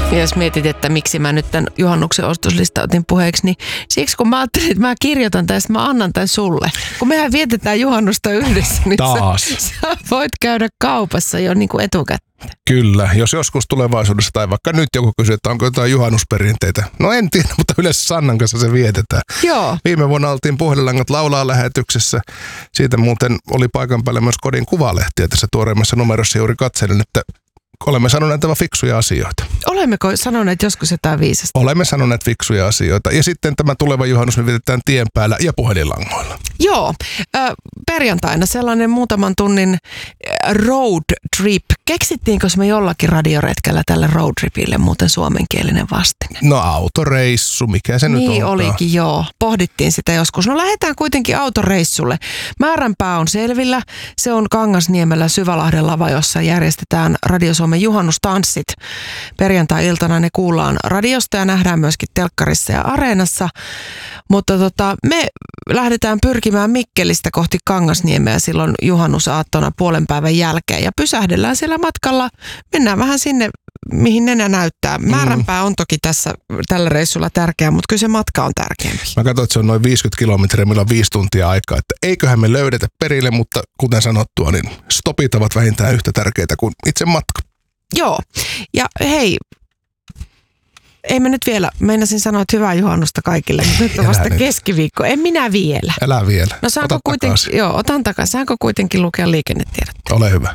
Ja jos mietit, että miksi mä nyt tämän juhannuksen ostoslista otin puheeksi, niin siksi kun mä ajattelin, että mä kirjoitan tämän, mä annan tämän sulle. Kun mehän vietetään juhannusta yhdessä, niin sä voit käydä kaupassa jo niin kuin etukäteen. Kyllä, jos joskus tulevaisuudessa tai vaikka nyt joku kysyy, että onko jotain juhannusperinteitä. No en tiedä, mutta yleensä Sannan kanssa se vietetään. Joo. Viime vuonna oltiin Puhelinlangat laulaa -lähetyksessä. Siitä muuten oli paikan päällä myös Kodin kuvalehtiä tässä tuoreimmassa numerossa juuri katselin, että olemme sanoneet tämän fiksuja asioita. Olemmeko sanoneet joskus jotain viisasta? Olemme sanoneet fiksuja asioita. Ja sitten tämä tuleva juhannus me vietetään tien päällä ja puhelinlangoilla. Joo. Perjantaina sellainen muutaman tunnin road trip. Keksittiinkö me jollakin radioretkellä tälle road tripille muuten suomenkielinen vastine? No autoreissu, mikä se nyt on? Niin olikin, joo. Pohdittiin sitä joskus. No lähdetään kuitenkin autoreissulle. Määränpää on selvillä. Se on Kangasniemellä Syvälahden lava, jossa järjestetään Radio Suomen juhannustanssit. Perjantai-iltana ne kuullaan radiosta ja nähdään myöskin telkkarissa ja areenassa. Mutta me lähdetään pyrkimään Mikkelistä kohti Kangasniemeä silloin juhannusaattona puolen päivän jälkeen. Ja pysähdellään siellä matkalla. Mennään vähän sinne, mihin nenä näyttää. Määränpää on toki tällä reissulla tärkeä, mutta kyllä se matka on tärkeämpi. Mä katsoin, että se on noin 50 kilometriä, meillä on 5 tuntia aikaa. Että eiköhän me löydetä perille, mutta kuten sanottua, niin stopit ovat vähintään yhtä tärkeitä kuin itse matka. Joo. Ja hei, ei me nyt vielä, meinasin sanoa, että hyvää juhannusta kaikille, mutta nyt on vasta keskiviikko. En minä vielä. Älä vielä. No saanko kuitenkin, otan takaisin. Saanko kuitenkin lukea liikennetiedot? Ole hyvä.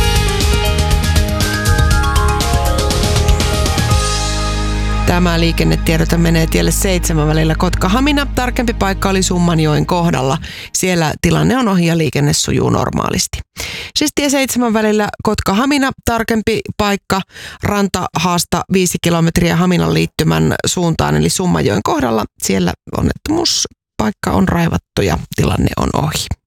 Tämä liikennetiedote menee tielle 7 välillä Kotka-Hamina. Tarkempi paikka oli Summanjoen kohdalla. Siellä tilanne on ohi ja liikenne sujuu normaalisti. Siis tie 7 välillä Kotka-Hamina. Tarkempi paikka Ranta-Haasta 5 kilometriä Haminan liittymän suuntaan eli Summanjoen kohdalla. Siellä onnettomuuspaikka on raivattu ja tilanne on ohi.